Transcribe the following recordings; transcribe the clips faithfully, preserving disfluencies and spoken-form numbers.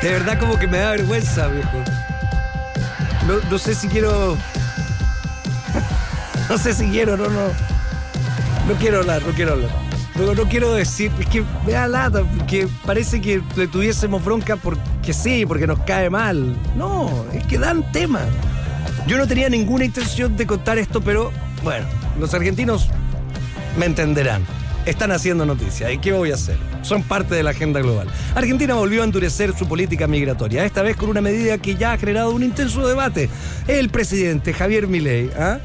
De verdad como que me da vergüenza, viejo. No, no sé si quiero... No sé si quiero, no, no. No quiero hablar, no quiero hablar. No, no quiero decir, es que me da lata, porque parece que le tuviésemos bronca porque sí, porque nos cae mal. No, es que dan tema. Yo no tenía ninguna intención de contar esto, pero bueno, los argentinos me entenderán. Están haciendo noticia. ¿Y qué voy a hacer? Son parte de la agenda global. Argentina volvió a endurecer su política migratoria, esta vez con una medida que ya ha generado un intenso debate. El presidente Javier Milei, ¿ah?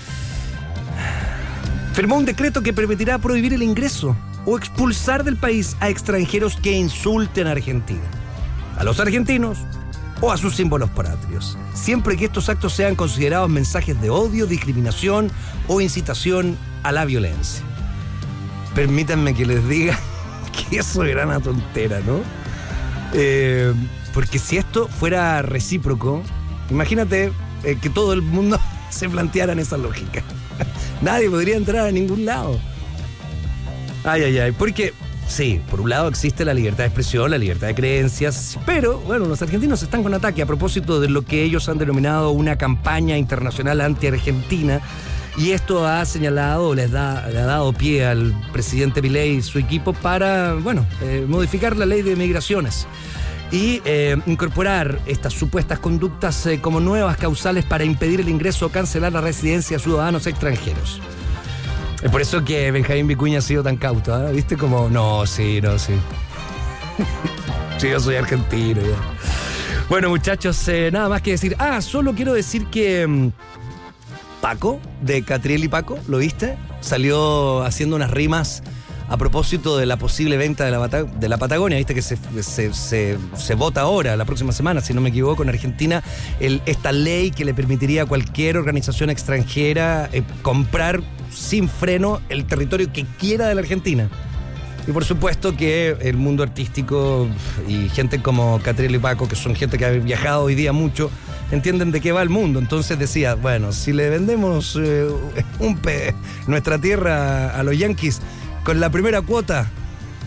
firmó un decreto que permitirá prohibir el ingreso o expulsar del país a extranjeros que insulten a Argentina, a los argentinos o a sus símbolos patrios, siempre que estos actos sean considerados mensajes de odio, discriminación o incitación a la violencia. Permítanme que les diga que eso era una tontera, ¿no? Eh, porque si esto fuera recíproco, imagínate eh, que todo el mundo se planteara en esa lógica. Nadie podría entrar a ningún lado. Ay, ay, ay. Porque, sí, por un lado existe la libertad de expresión, la libertad de creencias, pero, bueno, los argentinos están con ataque a propósito de lo que ellos han denominado una campaña internacional anti-argentina. Y esto ha señalado, les da, le ha dado pie al presidente Milei y su equipo para, bueno, eh, modificar la ley de migraciones y eh, incorporar estas supuestas conductas eh, como nuevas causales para impedir el ingreso o cancelar la residencia a ciudadanos extranjeros. Es por eso que Benjamín Vicuña ha sido tan cauto, ¿eh? ¿Viste? Como, no, sí, no, sí. Sí, yo soy argentino. Ya. Bueno, muchachos, eh, nada más que decir. Ah, solo quiero decir que... Um, Paco, de Catriel y Paco, ¿lo viste? Salió haciendo unas rimas a propósito de la posible venta de la, Bata- de la Patagonia. Viste que se, se, se, se vota ahora, la próxima semana, si no me equivoco, en Argentina, el, esta ley que le permitiría a cualquier organización extranjera eh, comprar sin freno el territorio que quiera de la Argentina. Y por supuesto que el mundo artístico y gente como Catriel y Paco, que son gente que ha viajado hoy día mucho, entienden de qué va el mundo. Entonces decía, bueno, si le vendemos eh, un pe nuestra tierra a los yanquis con la primera cuota,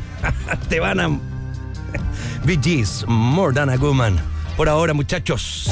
te van a... Bee Gees, More Than a Woman. Por ahora, muchachos.